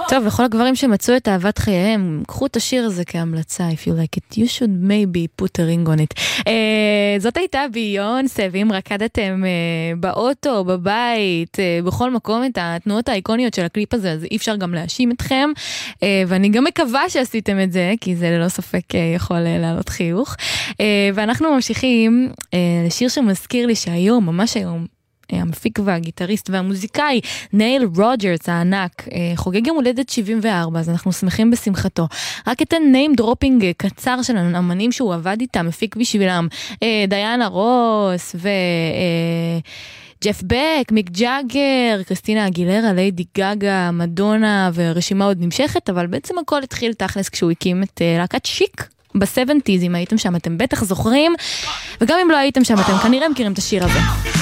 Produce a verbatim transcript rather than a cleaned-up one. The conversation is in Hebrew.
טוב, לכל הגברים שמצאו את אהבת חייהם, קחו את השיר הזה כהמלצה, if you like it, you should maybe put a ring on it. Uh, זאת הייתה ביונסה, ואם רקדתם uh, באוטו, בבית, uh, בכל מקום את התנועות האיקוניות של הקליפ הזה, אז אי אפשר גם להאשים אתכם, uh, ואני גם מקווה שעשיתם את זה, כי זה ללא ספק uh, יכול uh, לעלות חיוך. Uh, ואנחנו ממשיכים uh, לשיר שמזכיר לי שהיום, ממש היום, המפיק והגיטריסט והמוזיקאי נייל רוג'רס הענק חוגג יום הולדת שבעים וארבע, אז אנחנו שמחים בשמחתו. רק אתן name dropping קצר של האמנים שהוא עבד איתם, מפיק בשבילם, דיאנה רוס ו... ג'ף בק, מיק ג'אגר, קריסטינה אגילרה, ליידי גגה, מדונה, ורשימה עוד נמשכת, אבל בעצם הכל התחיל תכלס כשהוא הקים את להקת שיק ב-שבעים, אם הייתם שם אתם בטח זוכרים, וגם אם לא הייתם שם אתם כנראה מכירים את השיר הזה.